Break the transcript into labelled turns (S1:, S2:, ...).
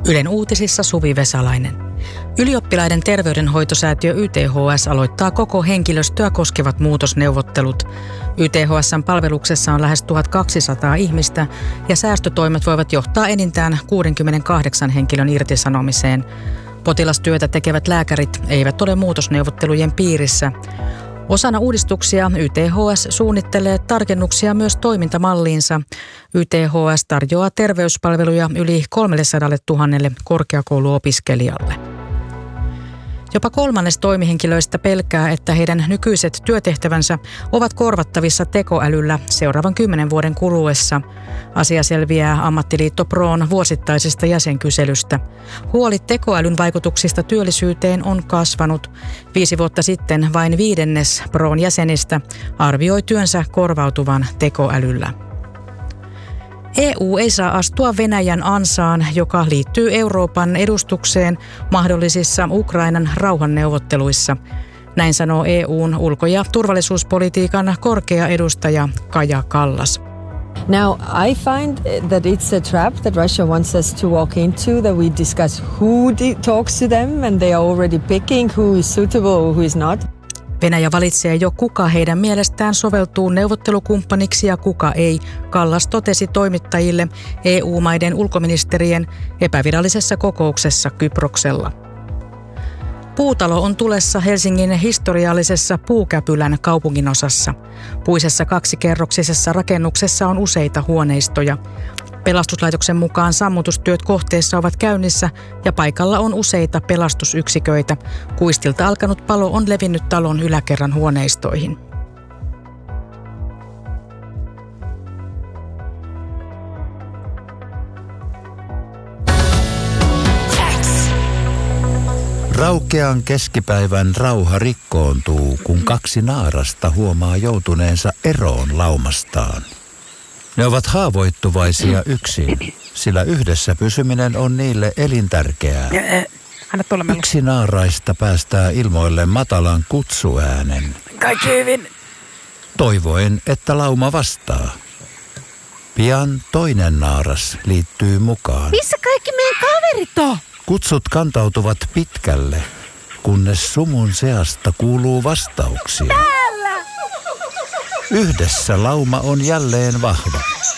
S1: Ylen uutisissa Suvi Vesalainen. Ylioppilaiden terveydenhoitosäätiö YTHS aloittaa koko henkilöstöä koskevat muutosneuvottelut. YTHS:n palveluksessa on lähes 1200 ihmistä ja säästötoimet voivat johtaa enintään 68 henkilön irtisanomiseen. Potilastyötä tekevät lääkärit eivät ole muutosneuvottelujen piirissä. Osana uudistuksia YTHS suunnittelee tarkennuksia myös toimintamalliinsa. YTHS tarjoaa terveyspalveluja yli 300 000 korkeakouluopiskelijalle. Jopa kolmannes toimihenkilöistä pelkää, että heidän nykyiset työtehtävänsä ovat korvattavissa tekoälyllä seuraavan 10 vuoden kuluessa. Asia selviää Ammattiliitto Proon vuosittaisesta jäsenkyselystä. Huoli tekoälyn vaikutuksista työllisyyteen on kasvanut. 5 vuotta sitten vain 1/5 Proon jäsenistä arvioi työnsä korvautuvan tekoälyllä. EU ei saa astua Venäjän ansaan, joka liittyy Euroopan edustukseen mahdollisissa Ukrainan rauhanneuvotteluissa. Näin sanoo EU:n ulko- ja turvallisuuspolitiikan korkea edustaja Kaja Kallas.
S2: Now, I find that it's a trap that Russia wants us to walk into, that we discuss who talks to them and they are already picking who is suitable or who is not.
S1: Venäjä valitsee jo kuka heidän mielestään soveltuu neuvottelukumppaniksi ja kuka ei, Kallas totesi toimittajille EU-maiden ulkoministerien epävirallisessa kokouksessa Kyproksella. Puutalo on tulessa Helsingin historiallisessa Puukäpylän kaupunginosassa. Puisessa 2-kerroksisessa rakennuksessa on useita huoneistoja. Pelastuslaitoksen mukaan sammutustyöt kohteessa ovat käynnissä ja paikalla on useita pelastusyksiköitä. Kuistilta alkanut palo on levinnyt talon yläkerran huoneistoihin.
S3: Raukean keskipäivän rauha rikkoontuu, kun 2 naarasta huomaa joutuneensa eroon laumastaan. Ne ovat haavoittuvaisia yksin, sillä yhdessä pysyminen on niille elintärkeää. Yksi naaraista päästää ilmoille matalan kutsuäänen.
S1: Kaikki hyvin.
S3: Toivoen, että lauma vastaa. Pian toinen naaras liittyy mukaan.
S4: Missä kaikki meidän kaverit on?
S3: Kutsut kantautuvat pitkälle, kunnes sumun seasta kuuluu vastauksia.
S4: Täällä!
S3: Yhdessä lauma on jälleen vahva.